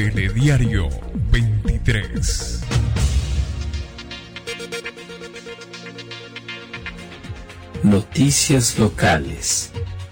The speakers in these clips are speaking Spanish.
Telediario 23. Noticias locales.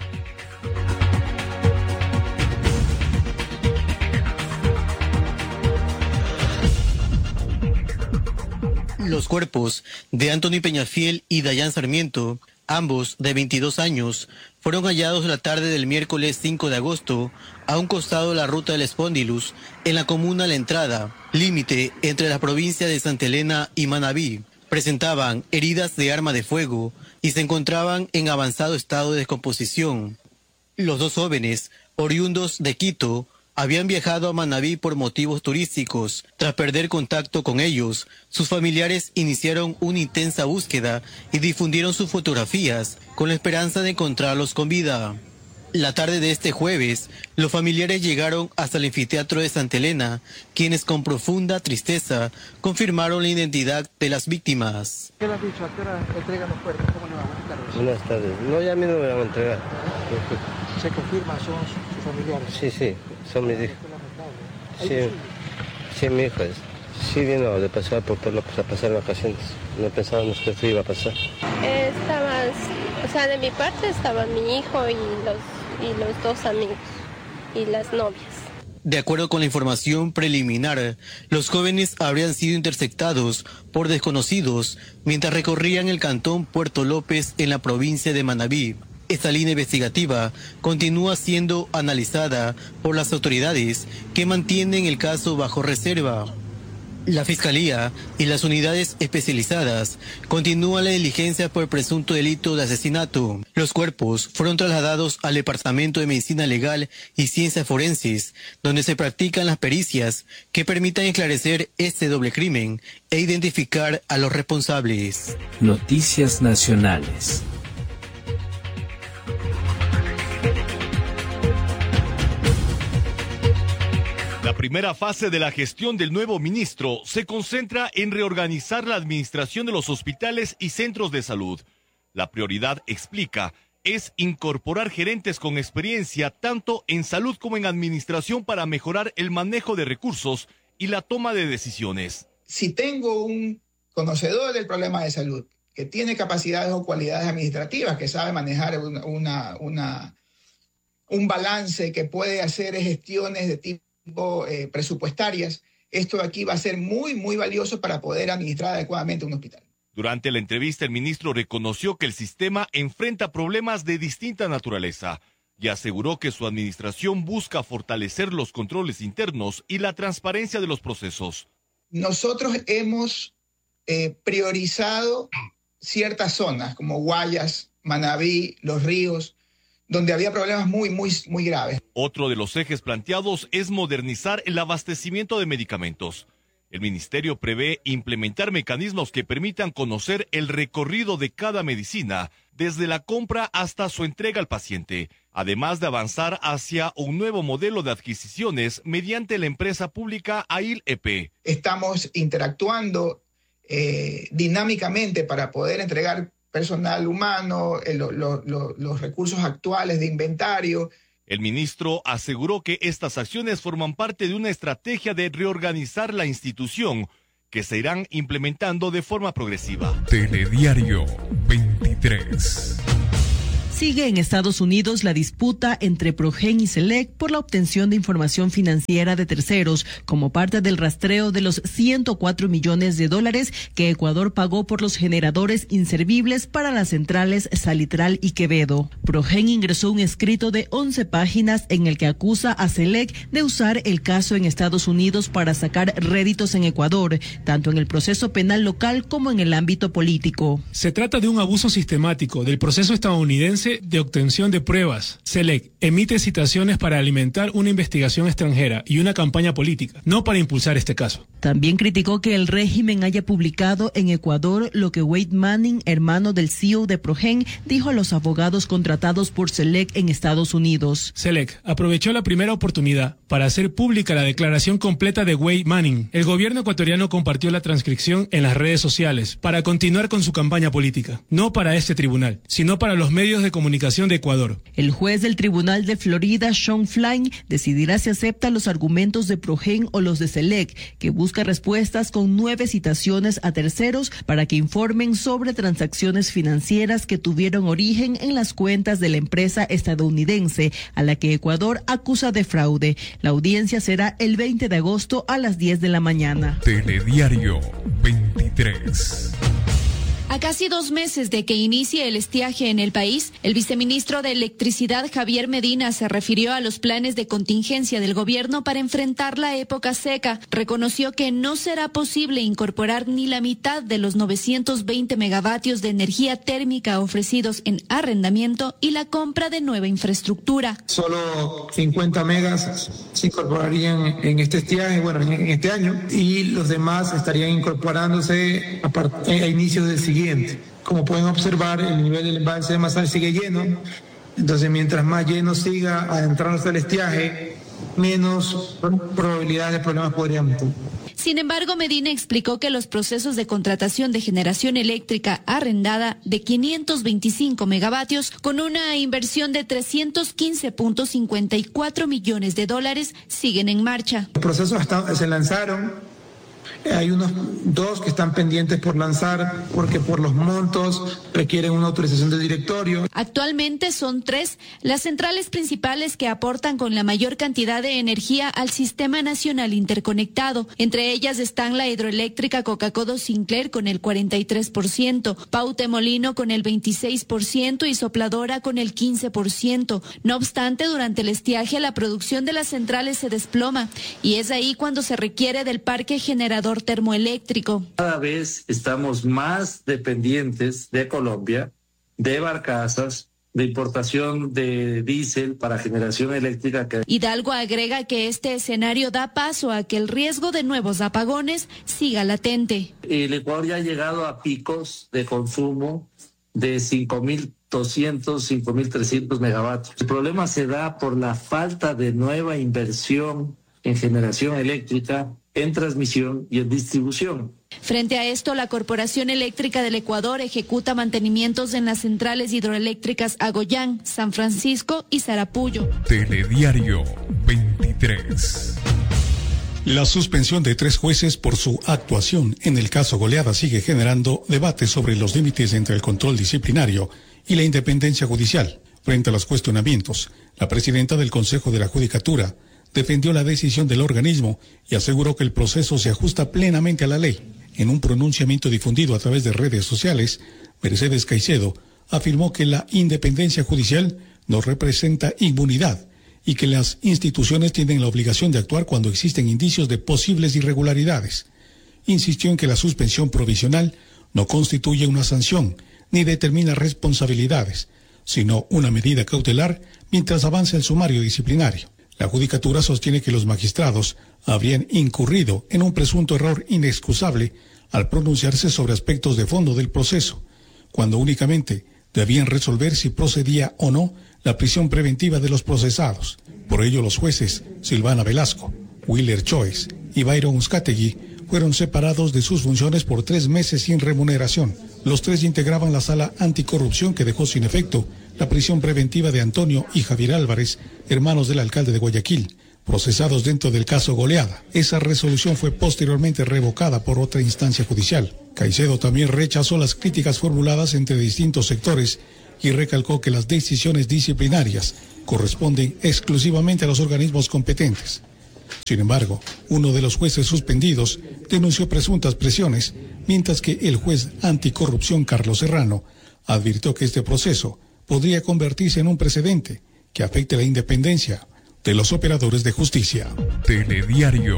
Los cuerpos de Anthony Peñafiel y Dayan Sarmiento, ambos de 22 años, fueron hallados la tarde del miércoles 5 de agosto a un costado de la ruta del Espóndilus, en la comuna La Entrada, límite entre la provincia de Santa Elena y Manabí. Presentaban heridas de arma de fuego y se encontraban en avanzado estado de descomposición. Los dos jóvenes, oriundos de Quito, habían viajado a Manabí por motivos turísticos. Tras perder contacto con ellos, sus familiares iniciaron una intensa búsqueda y difundieron sus fotografías con la esperanza de encontrarlos con vida. La tarde de este jueves, los familiares llegaron hasta el anfiteatro de Santa Elena, quienes con profunda tristeza confirmaron la identidad de las víctimas. ¿Qué le has dicho? ¿A qué hora entregan los cuerpos? ¿Cómo le van a buscar? Buenas tardes. No, ya a mí no me van a entregar. ¿Se confirma? ¿Son sus familiares? Sí, son mis hijos. Sí, mi hijo es. Sí vino de pasar por todo lo que a pasar en vacaciones. No pensábamos que esto iba a pasar. De mi parte estaba mi hijo y los dos amigos y las novias. De acuerdo con la información preliminar, los jóvenes habrían sido interceptados por desconocidos mientras recorrían el cantón Puerto López en la provincia de Manabí. Esta línea investigativa continúa siendo analizada por las autoridades que mantienen el caso bajo reserva. La Fiscalía y las unidades especializadas continúan la diligencia por el presunto delito de asesinato. Los cuerpos fueron trasladados al Departamento de Medicina Legal y Ciencias Forenses, donde se practican las pericias que permitan esclarecer este doble crimen e identificar a los responsables. Noticias nacionales. La primera fase de la gestión del nuevo ministro se concentra en reorganizar la administración de los hospitales y centros de salud. La prioridad, explica, es incorporar gerentes con experiencia tanto en salud como en administración para mejorar el manejo de recursos y la toma de decisiones. Si tengo un conocedor del problema de salud, que tiene capacidades o cualidades administrativas, que sabe manejar un balance, que puede hacer gestiones de tipo presupuestarias, esto de aquí va a ser muy, muy valioso para poder administrar adecuadamente un hospital. Durante la entrevista, el ministro reconoció que el sistema enfrenta problemas de distinta naturaleza y aseguró que su administración busca fortalecer los controles internos y la transparencia de los procesos. Nosotros hemos priorizado ciertas zonas como Guayas, Manabí, Los Ríos, donde había problemas muy graves. Otro de los ejes planteados es modernizar el abastecimiento de medicamentos. El ministerio prevé implementar mecanismos que permitan conocer el recorrido de cada medicina, desde la compra hasta su entrega al paciente, además de avanzar hacia un nuevo modelo de adquisiciones mediante la empresa pública AIL-EP. Estamos interactuando dinámicamente para poder entregar personal humano, los recursos actuales de inventario. El ministro aseguró que estas acciones forman parte de una estrategia de reorganizar la institución que se irán implementando de forma progresiva. Telediario 23. Sigue en Estados Unidos la disputa entre Progen y Select por la obtención de información financiera de terceros como parte del rastreo de los $104 millones que Ecuador pagó por los generadores inservibles para las centrales Salitral y Quevedo. Progen ingresó un escrito de 11 páginas en el que acusa a Select de usar el caso en Estados Unidos para sacar réditos en Ecuador, tanto en el proceso penal local como en el ámbito político. Se trata de un abuso sistemático del proceso estadounidense de obtención de pruebas. Select emite citaciones para alimentar una investigación extranjera y una campaña política, no para impulsar este caso. También criticó que el régimen haya publicado en Ecuador lo que Wade Manning, hermano del CEO de Progen, dijo a los abogados contratados por Select en Estados Unidos. Select aprovechó la primera oportunidad para hacer pública la declaración completa de Wade Manning. El gobierno ecuatoriano compartió la transcripción en las redes sociales para continuar con su campaña política, no para este tribunal, sino para los medios de Comunicación de Ecuador. El juez del Tribunal de Florida, Sean Flynn, decidirá si acepta los argumentos de Progen o los de SELEC, que busca respuestas con 9 citaciones a terceros para que informen sobre transacciones financieras que tuvieron origen en las cuentas de la empresa estadounidense a la que Ecuador acusa de fraude. La audiencia será el 20 de agosto a las 10 de la mañana. Telediario 23. A casi 2 meses de que inicie el estiaje en el país, el viceministro de Electricidad, Javier Medina, se refirió a los planes de contingencia del gobierno para enfrentar la época seca. Reconoció que no será posible incorporar ni la mitad de los 920 megavatios de energía térmica ofrecidos en arrendamiento y la compra de nueva infraestructura. Solo 50 megas se incorporarían en este estiaje, en este año, y los demás estarían incorporándose a inicios del siguiente. Como pueden observar, el nivel del embalse de Masal sigue lleno, entonces mientras más lleno siga adentrándose al estiaje, menos probabilidades de problemas podríamos tener. Sin embargo, Medina explicó que los procesos de contratación de generación eléctrica arrendada de 525 megavatios con una inversión de 315.54 millones de dólares siguen en marcha. Los procesos se lanzaron. Hay unos 2 que están pendientes por lanzar porque por los montos requieren una autorización del directorio. Actualmente son 3 las centrales principales que aportan con la mayor cantidad de energía al Sistema Nacional Interconectado. Entre ellas están la hidroeléctrica Coca-Codo Sinclair con el 43%, Paute Molino con el 26% y Sopladora con el 15%. No obstante, durante el estiaje la producción de las centrales se desploma y es ahí cuando se requiere del parque generador termoeléctrico. Cada vez estamos más dependientes de Colombia, de barcazas, de importación de diésel para generación eléctrica. Hidalgo agrega que este escenario da paso a que el riesgo de nuevos apagones siga latente. El Ecuador ya ha llegado a picos de consumo de 5.200, 5.300 megavatios. El problema se da por la falta de nueva inversión en generación eléctrica, en transmisión y en distribución. Frente a esto, la Corporación Eléctrica del Ecuador ejecuta mantenimientos en las centrales hidroeléctricas Agoyán, San Francisco y Sarapuyo. Telediario 23. La suspensión de 3 jueces por su actuación en el caso Goleada sigue generando debate sobre los límites entre el control disciplinario y la independencia judicial. Frente a los cuestionamientos, la presidenta del Consejo de la Judicatura defendió la decisión del organismo y aseguró que el proceso se ajusta plenamente a la ley. En un pronunciamiento difundido a través de redes sociales, Mercedes Caicedo afirmó que la independencia judicial no representa inmunidad y que las instituciones tienen la obligación de actuar cuando existen indicios de posibles irregularidades. Insistió en que la suspensión provisional no constituye una sanción ni determina responsabilidades, sino una medida cautelar mientras avanza el sumario disciplinario. La Judicatura sostiene que los magistrados habrían incurrido en un presunto error inexcusable al pronunciarse sobre aspectos de fondo del proceso, cuando únicamente debían resolver si procedía o no la prisión preventiva de los procesados. Por ello, los jueces Silvana Velasco, Willer Choes y Byron Uzcategui fueron separados de sus funciones por 3 meses sin remuneración. Los 3 integraban la sala anticorrupción que dejó sin efecto la prisión preventiva de Antonio y Javier Álvarez, hermanos del alcalde de Guayaquil, procesados dentro del caso Goleada. Esa resolución fue posteriormente revocada por otra instancia judicial. Caicedo también rechazó las críticas formuladas entre distintos sectores y recalcó que las decisiones disciplinarias corresponden exclusivamente a los organismos competentes. Sin embargo, uno de los jueces suspendidos denunció presuntas presiones, mientras que el juez anticorrupción Carlos Serrano advirtió que este proceso podría convertirse en un precedente que afecte la independencia de los operadores de justicia. Telediario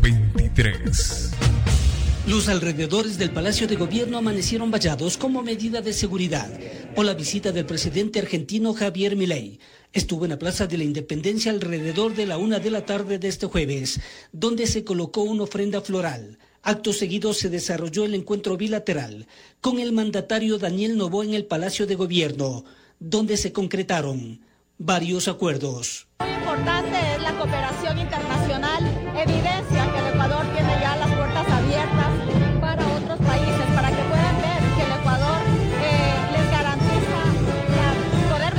23. Los alrededores del Palacio de Gobierno amanecieron vallados como medida de seguridad por la visita del presidente argentino Javier Milei. Estuvo en la Plaza de la Independencia alrededor de la 1 de la tarde de este jueves, donde se colocó una ofrenda floral. Acto seguido se desarrolló el encuentro bilateral con el mandatario Daniel Noboa en el Palacio de Gobierno, donde se concretaron varios acuerdos. Muy importante es la cooperación internacional, evidencia que el Ecuador tiene ya las puertas abiertas para otros países, para que puedan ver que el Ecuador les garantiza poder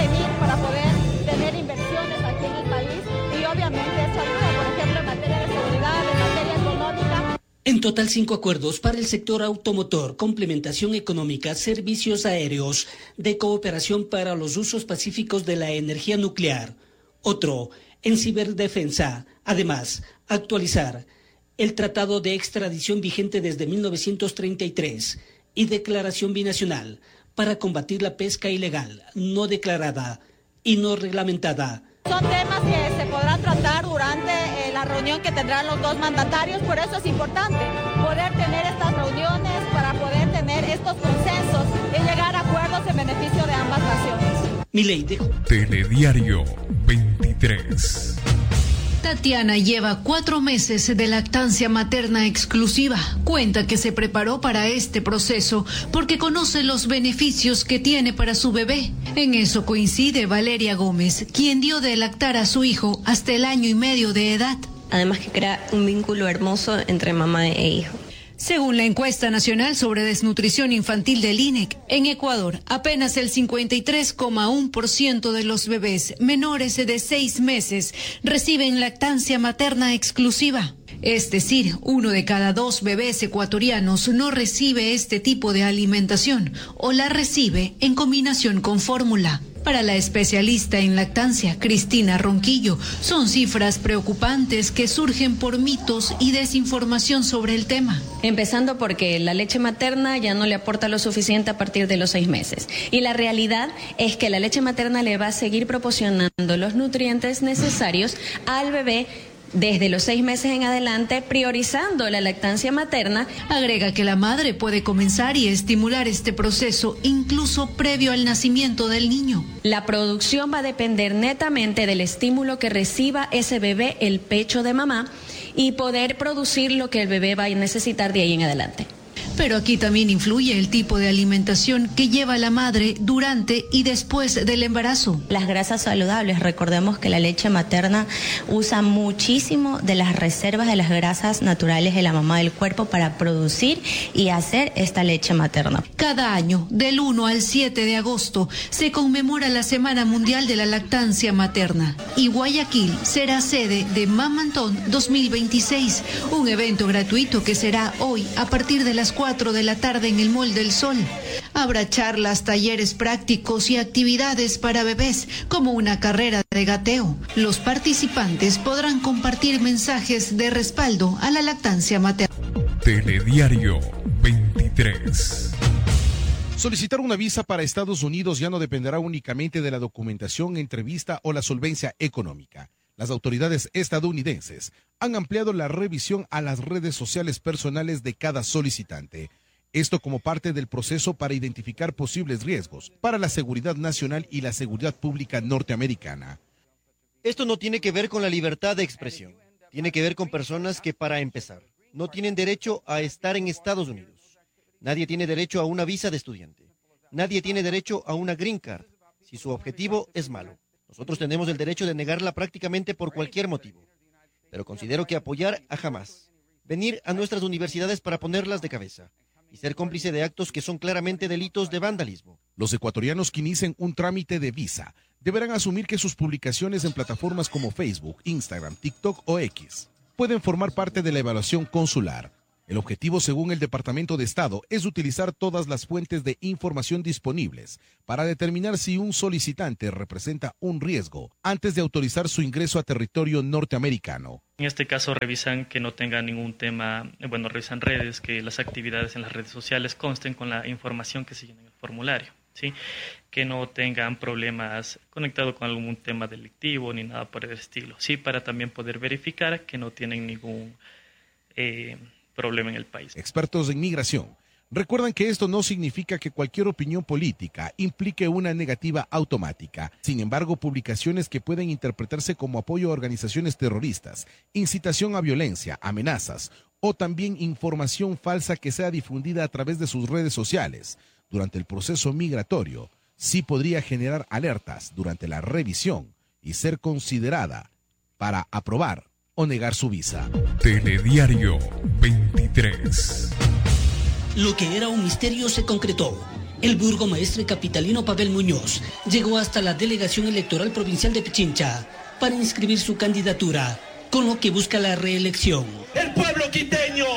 En total, 5 acuerdos para el sector automotor, complementación económica, servicios aéreos, de cooperación para los usos pacíficos de la energía nuclear. Otro, en ciberdefensa. Además, actualizar el tratado de extradición vigente desde 1933 y declaración binacional para combatir la pesca ilegal, no declarada y no reglamentada. Son temas que se podrán tratar durante la reunión que tendrán los dos mandatarios, por eso es importante poder tener estas reuniones para poder tener estos consensos y llegar a acuerdos en beneficio de ambas naciones. Milei dijo. Telediario 23. Tatiana lleva 4 meses de lactancia materna exclusiva. Cuenta que se preparó para este proceso porque conoce los beneficios que tiene para su bebé. En eso coincide Valeria Gómez, quien dio de lactar a su hijo hasta el 1 año y medio de edad. Además que crea un vínculo hermoso entre mamá e hijo. Según la encuesta nacional sobre desnutrición infantil del INEC, en Ecuador apenas el 53,1% de los bebés menores de 6 meses reciben lactancia materna exclusiva. Es decir, 1 de cada 2 bebés ecuatorianos no recibe este tipo de alimentación o la recibe en combinación con fórmula. Para la especialista en lactancia, Cristina Ronquillo, son cifras preocupantes que surgen por mitos y desinformación sobre el tema. Empezando porque la leche materna ya no le aporta lo suficiente a partir de los 6 meses. Y la realidad es que la leche materna le va a seguir proporcionando los nutrientes necesarios al bebé desde los 6 meses en adelante, priorizando la lactancia materna. Agrega que la madre puede comenzar y estimular este proceso incluso previo al nacimiento del niño. La producción va a depender netamente del estímulo que reciba ese bebé, el pecho de mamá, y poder producir lo que el bebé va a necesitar de ahí en adelante. Pero aquí también influye el tipo de alimentación que lleva la madre durante y después del embarazo. Las grasas saludables, recordemos que la leche materna usa muchísimo de las reservas de las grasas naturales de la mamá del cuerpo para producir y hacer esta leche materna. Cada año, del 1 al 7 de agosto, se conmemora la Semana Mundial de la Lactancia Materna. Y Guayaquil será sede de Mamantón 2026, un evento gratuito que será hoy a partir de las 4 de la tarde en el Mall del Sol. Habrá charlas, talleres prácticos y actividades para bebés, como una carrera de gateo. Los participantes podrán compartir mensajes de respaldo a la lactancia materna. Telediario 23. Solicitar una visa para Estados Unidos ya no dependerá únicamente de la documentación, entrevista o la solvencia económica. Las autoridades estadounidenses han ampliado la revisión a las redes sociales personales de cada solicitante. Esto como parte del proceso para identificar posibles riesgos para la seguridad nacional y la seguridad pública norteamericana. Esto no tiene que ver con la libertad de expresión. Tiene que ver con personas que, para empezar, no tienen derecho a estar en Estados Unidos. Nadie tiene derecho a una visa de estudiante. Nadie tiene derecho a una green card, si su objetivo es malo. Nosotros tenemos el derecho de negarla prácticamente por cualquier motivo. Pero considero que apoyar a Hamas, venir a nuestras universidades para ponerlas de cabeza y ser cómplice de actos que son claramente delitos de vandalismo. Los ecuatorianos que inicien un trámite de visa deberán asumir que sus publicaciones en plataformas como Facebook, Instagram, TikTok o X pueden formar parte de la evaluación consular. El objetivo, según el Departamento de Estado, es utilizar todas las fuentes de información disponibles para determinar si un solicitante representa un riesgo antes de autorizar su ingreso a territorio norteamericano. En este caso revisan que no tenga ningún tema, revisan redes, que las actividades en las redes sociales consten con la información que se llena en el formulario, ¿sí? Que no tengan problemas conectados con algún tema delictivo ni nada por el estilo, sí, para también poder verificar que no tienen ningún problema en el país. Expertos en migración recuerdan que esto no significa que cualquier opinión política implique una negativa automática. Sin embargo, publicaciones que pueden interpretarse como apoyo a organizaciones terroristas, incitación a violencia, amenazas o también información falsa que sea difundida a través de sus redes sociales durante el proceso migratorio, sí podría generar alertas durante la revisión y ser considerada para aprobar o negar su visa. Telediario 23. Lo que era un misterio se concretó. El burgomaestre capitalino Pavel Muñoz llegó hasta la delegación electoral provincial de Pichincha para inscribir su candidatura, con lo que busca la reelección. El pueblo quiteño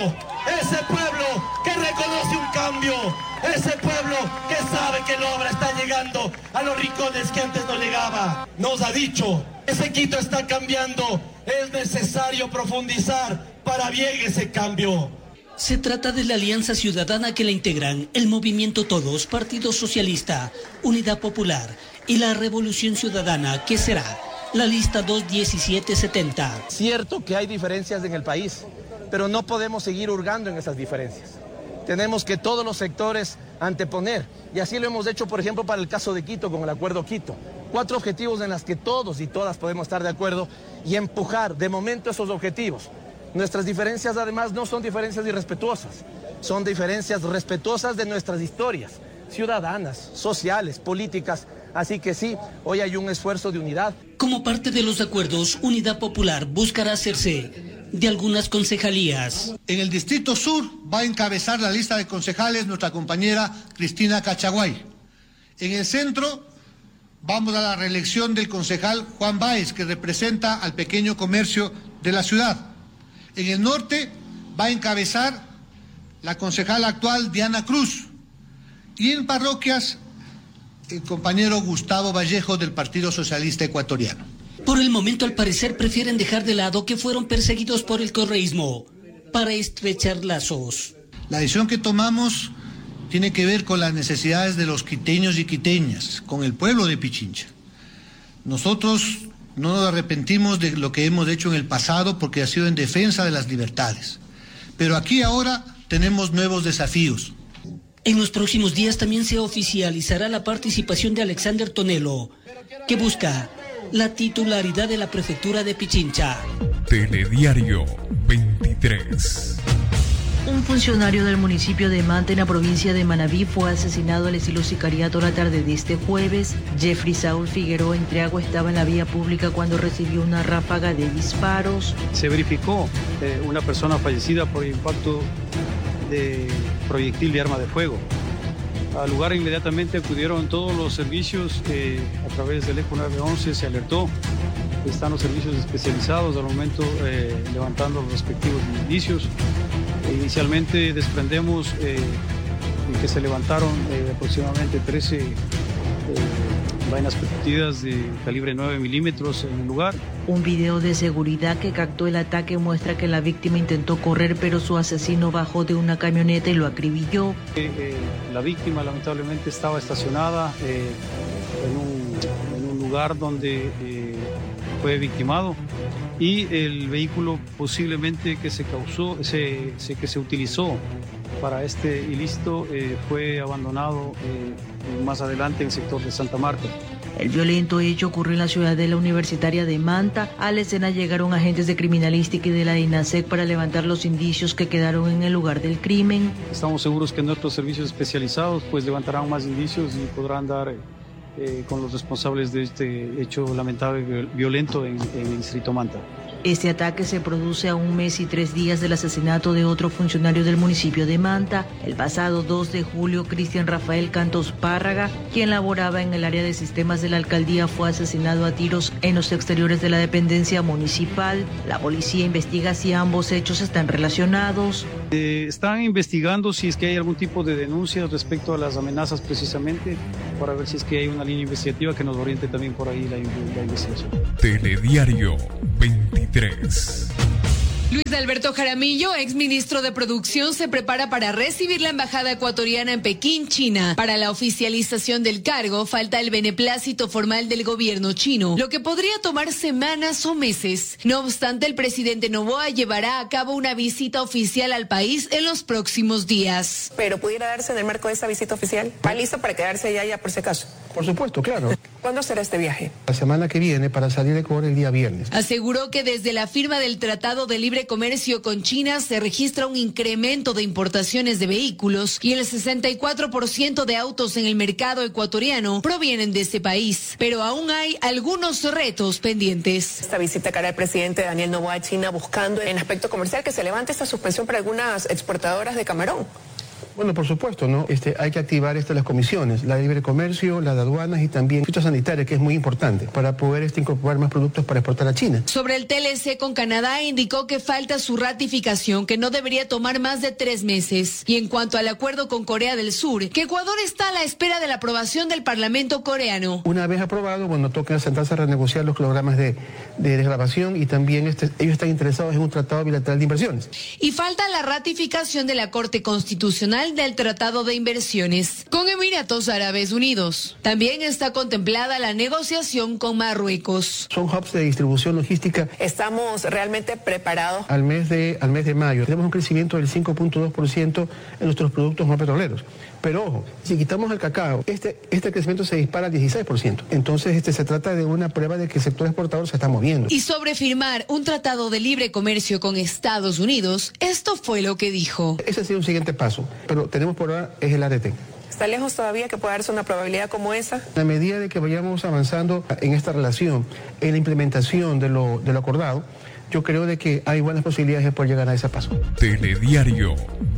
ese pueblo que reconoce un cambio, ese pueblo que sabe que la obra está llegando a los rincones que antes no llegaba. Nos ha dicho, ese Quito está cambiando, es necesario profundizar para bien ese cambio. Se trata de la alianza ciudadana que la integran el Movimiento Todos, Partido Socialista, Unidad Popular y la Revolución Ciudadana, que será la lista 21770. Cierto que hay diferencias en el país, pero no podemos seguir hurgando en esas diferencias. Tenemos que todos los sectores anteponer, y así lo hemos hecho, por ejemplo, para el caso de Quito, con el Acuerdo Quito. 4 objetivos en los que todos y todas podemos estar de acuerdo y empujar de momento esos objetivos. Nuestras diferencias, además, no son diferencias irrespetuosas, son diferencias respetuosas de nuestras historias ciudadanas, sociales, políticas. Así que sí, hoy hay un esfuerzo de unidad. Como parte de los acuerdos, Unidad Popular buscará hacerse de algunas concejalías. En el Distrito Sur va a encabezar la lista de concejales nuestra compañera Cristina Cachaguay. En el centro vamos a la reelección del concejal Juan Báez, que representa al pequeño comercio de la ciudad. En el norte va a encabezar la concejala actual Diana Cruz. Y en parroquias, el compañero Gustavo Vallejo del Partido Socialista Ecuatoriano. Por el momento, al parecer, prefieren dejar de lado que fueron perseguidos por el correísmo para estrechar lazos. La decisión que tomamos tiene que ver con las necesidades de los quiteños y quiteñas, con el pueblo de Pichincha. Nosotros no nos arrepentimos de lo que hemos hecho en el pasado porque ha sido en defensa de las libertades. Pero aquí ahora tenemos nuevos desafíos. En los próximos días también se oficializará la participación de Alexander Tonelo, que busca la titularidad de la prefectura de Pichincha. Telediario 23. Un funcionario del municipio de Manta, en la provincia de Manabí, fue asesinado al estilo sicariato la tarde de este jueves. Jeffrey Saúl Figueroa Entriago estaba en la vía pública cuando recibió una ráfaga de disparos. Se verificó una persona fallecida por impacto de proyectil de arma de fuego. Al lugar inmediatamente acudieron todos los servicios, a través del ECO 911 se alertó. Están los servicios especializados al momento levantando los respectivos indicios. Inicialmente desprendemos que se levantaron aproximadamente 13 vainas percutidas de calibre 9 milímetros en el lugar. Un video de seguridad que captó el ataque muestra que la víctima intentó correr, pero su asesino bajó de una camioneta y lo acribilló. La víctima lamentablemente estaba estacionada en un lugar donde fue victimado, y el vehículo posiblemente que se utilizó para este ilícito fue abandonado más adelante en el sector de Santa Marta. El violento hecho ocurrió en la ciudadela universitaria de Manta. A la escena llegaron agentes de criminalística y de la INASEC para levantar los indicios que quedaron en el lugar del crimen. Estamos seguros que nuestros servicios especializados pues levantarán más indicios y podrán dar con los responsables de este hecho lamentable violento en el distrito Manta. Este ataque se produce a 1 mes y 3 días del asesinato de otro funcionario del municipio de Manta. El pasado 2 de julio, Cristian Rafael Cantos Párraga, quien laboraba en el área de sistemas de la alcaldía, fue asesinado a tiros en los exteriores de la dependencia municipal. La policía investiga si ambos hechos están relacionados. Están investigando si es que hay algún tipo de denuncias respecto a las amenazas precisamente, para ver si es que hay una línea investigativa que nos oriente también por ahí la investigación. Telediario 23. Luis Alberto Jaramillo, exministro de Producción, se prepara para recibir la embajada ecuatoriana en Pekín, China. Para la oficialización del cargo, falta el beneplácito formal del gobierno chino, lo que podría tomar semanas o meses. No obstante, el presidente Noboa llevará a cabo una visita oficial al país en los próximos días. ¿Pero pudiera darse en el marco de esa visita oficial? ¿Está listo para quedarse allá ya por si acaso? Por supuesto, claro. ¿Cuándo será este viaje? La semana que viene, para salir de Ecuador el día viernes. Aseguró que desde la firma del Tratado de Libre Comercio con China se registra un incremento de importaciones de vehículos y el 64% de autos en el mercado ecuatoriano provienen de ese país. Pero aún hay algunos retos pendientes. Esta visita que hará el presidente Daniel Noboa a China buscando en aspecto comercial que se levante esta suspensión para algunas exportadoras de camarón. Bueno, por supuesto, ¿no? Hay que activar las comisiones, la de libre comercio, la de aduanas y también fitosanitaria, que es muy importante para poder incorporar más productos para exportar a China. Sobre el TLC con Canadá, indicó que falta su ratificación, que no debería tomar más de 3 meses. Y en cuanto al acuerdo con Corea del Sur, que Ecuador está a la espera de la aprobación del Parlamento coreano. Una vez aprobado, toca sentarse a renegociar los programas de desgravación y también ellos están interesados en un tratado bilateral de inversiones. Y falta la ratificación de la Corte Constitucional del Tratado de Inversiones con Emiratos Árabes Unidos. También está contemplada la negociación con Marruecos. Son hubs de distribución logística. ¿Estamos realmente preparados? Al mes de mayo tenemos un crecimiento del 5.2% en nuestros productos no petroleros. Pero ojo, si quitamos el cacao, este crecimiento se dispara al 16%. Entonces se trata de una prueba de que el sector exportador se está moviendo. Y sobre firmar un tratado de libre comercio con Estados Unidos, esto fue lo que dijo. Ese ha sido un siguiente paso, pero tenemos por ahora es el ATT. ¿Está lejos todavía que pueda darse una probabilidad como esa? A medida de que vayamos avanzando en esta relación, en la implementación de lo acordado, yo creo de que hay buenas posibilidades de poder llegar a ese paso. Telediario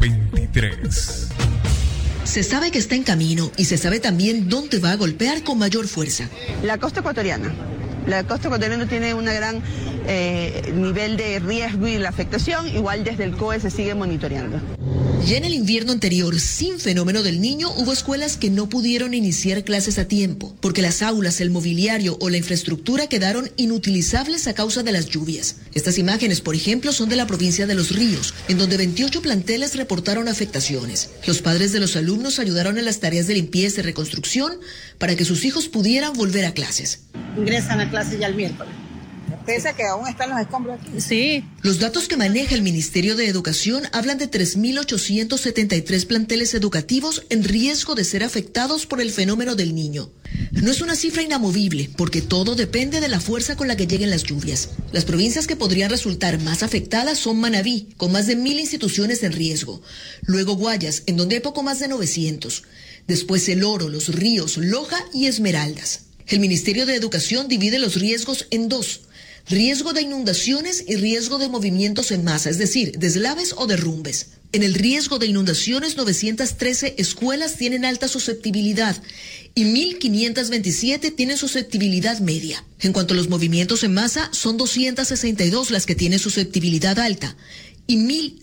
23. Se sabe que está en camino y se sabe también dónde va a golpear con mayor fuerza. La costa ecuatoriana. La costa ecuatoriana tiene un gran nivel de riesgo y la afectación, igual desde el COE se sigue monitoreando. Ya en el invierno anterior, sin fenómeno del Niño, hubo escuelas que no pudieron iniciar clases a tiempo, porque las aulas, el mobiliario o la infraestructura quedaron inutilizables a causa de las lluvias. Estas imágenes, por ejemplo, son de la provincia de Los Ríos, en donde 28 planteles reportaron afectaciones. Los padres de los alumnos ayudaron en las tareas de limpieza y reconstrucción para que sus hijos pudieran volver a clases. Ingresan a clases ya el miércoles. Pese a que aún están los escombros aquí. Sí. Los datos que maneja el Ministerio de Educación hablan de 3.873 planteles educativos en riesgo de ser afectados por el fenómeno del Niño. No es una cifra inamovible, porque todo depende de la fuerza con la que lleguen las lluvias. Las provincias que podrían resultar más afectadas son Manabí, con más de 1.000 instituciones en riesgo. Luego Guayas, en donde hay poco más de 900. Después El Oro, Los Ríos, Loja y Esmeraldas. El Ministerio de Educación divide los riesgos en dos: riesgo de inundaciones y riesgo de movimientos en masa, es decir, deslaves o derrumbes. En el riesgo de inundaciones, 913 escuelas tienen alta susceptibilidad y 1.527 tienen susceptibilidad media. En cuanto a los movimientos en masa, son 262 las que tienen susceptibilidad alta y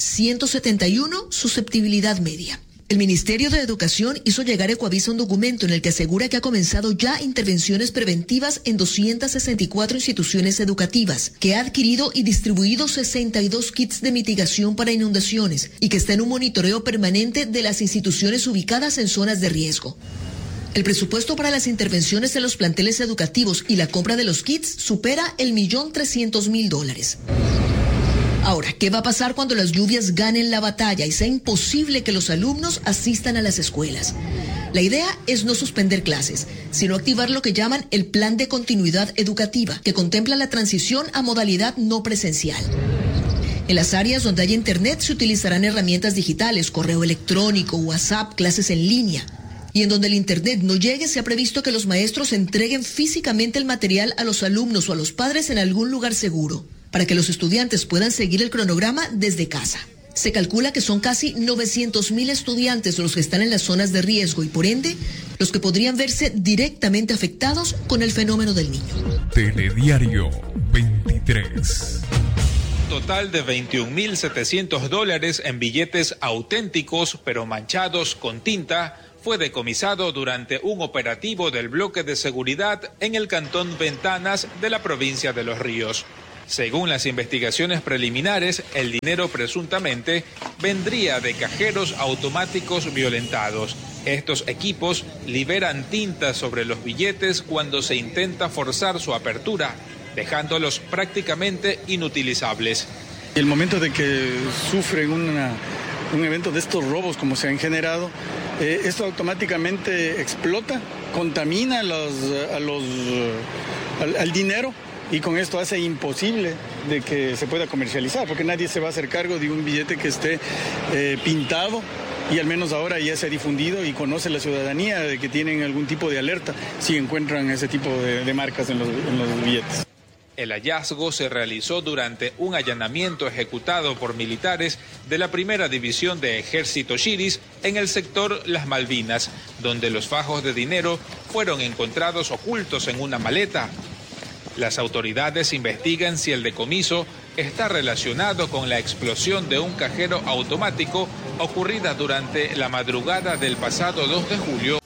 1.171 susceptibilidad media. El Ministerio de Educación hizo llegar a Ecuavisa un documento en el que asegura que ha comenzado ya intervenciones preventivas en 264 instituciones educativas, que ha adquirido y distribuido 62 kits de mitigación para inundaciones y que está en un monitoreo permanente de las instituciones ubicadas en zonas de riesgo. El presupuesto para las intervenciones en los planteles educativos y la compra de los kits supera el $1.300.000. Ahora, ¿qué va a pasar cuando las lluvias ganen la batalla y sea imposible que los alumnos asistan a las escuelas? La idea es no suspender clases, sino activar lo que llaman el Plan de Continuidad Educativa, que contempla la transición a modalidad no presencial. En las áreas donde haya internet se utilizarán herramientas digitales, correo electrónico, WhatsApp, clases en línea. Y en donde el internet no llegue, se ha previsto que los maestros entreguen físicamente el material a los alumnos o a los padres en algún lugar seguro, para que los estudiantes puedan seguir el cronograma desde casa. Se calcula que son casi 900.000 estudiantes los que están en las zonas de riesgo y, por ende, los que podrían verse directamente afectados con el fenómeno del Niño. Telediario 23. Total de $21.700 en billetes auténticos pero manchados con tinta fue decomisado durante un operativo del bloque de seguridad en el cantón Ventanas de la provincia de Los Ríos. Según las investigaciones preliminares, el dinero presuntamente vendría de cajeros automáticos violentados. Estos equipos liberan tinta sobre los billetes cuando se intenta forzar su apertura, dejándolos prácticamente inutilizables. El momento de que sufren un evento de estos robos como se han generado, esto automáticamente explota, contamina al dinero. Y con esto hace imposible de que se pueda comercializar, porque nadie se va a hacer cargo de un billete que esté pintado, y al menos ahora ya se ha difundido y conoce la ciudadanía de que tienen algún tipo de alerta si encuentran ese tipo de marcas en los billetes. El hallazgo se realizó durante un allanamiento ejecutado por militares de la Primera División de Ejército Chiris en el sector Las Malvinas, donde los fajos de dinero fueron encontrados ocultos en una maleta. Las autoridades investigan si el decomiso está relacionado con la explosión de un cajero automático ocurrida durante la madrugada del pasado 2 de julio.